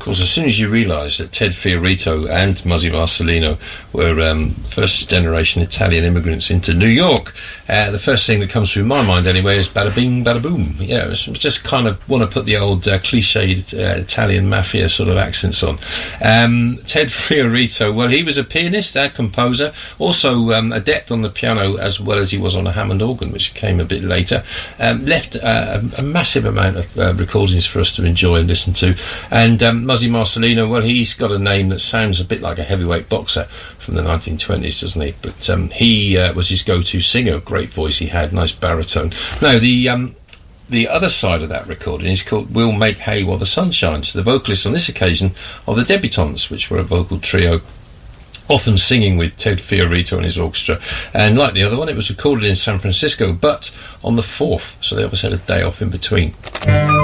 course, as soon as you realise that Ted Fiorito and Muzzy Marcelino were first-generation Italian immigrants into New York, the first thing that comes through my mind anyway is bada bing, bada boom. Yeah, it's just kind of want to put the old cliched Italian mafia sort of accents on. Ted Fiorito, well, he was a pianist, a composer, also adept on the piano as well as he was on a Hammond organ, which came a bit later. Left a massive amount of recordings for us to enjoy and listen to. And Muzzy Marcelino, well, he's got a name that sounds a bit like a heavyweight boxer from the 1920s, doesn't he? But he was his go-to singer. Great voice he had, nice baritone. Now, the other side of that recording is called We'll Make Hay While the Sun Shines. The vocalists on this occasion are the Debutantes, which were a vocal trio, often singing with Ted Fiorito and his orchestra. And like the other one, it was recorded in San Francisco, but on the 4th, so they obviously had a day off in between.